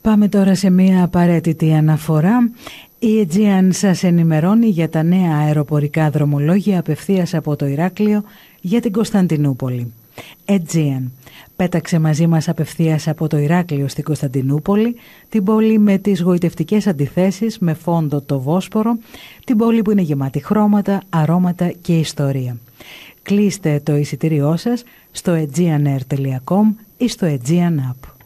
Πάμε τώρα σε μια απαραίτητη αναφορά. Η Aegean σας ενημερώνει για τα νέα αεροπορικά δρομολόγια απευθείας από το Ηράκλειο για την Κωνσταντινούπολη. Aegean πέταξε μαζί μας απευθείας από το Ηράκλειο στην Κωνσταντινούπολη, την πόλη με τις γοητευτικές αντιθέσεις με φόντο το Βόσπορο, την πόλη που είναι γεμάτη χρώματα, αρώματα και ιστορία. Κλείστε το εισιτήριό σας στο aegeanair.com ή στο Aegean App.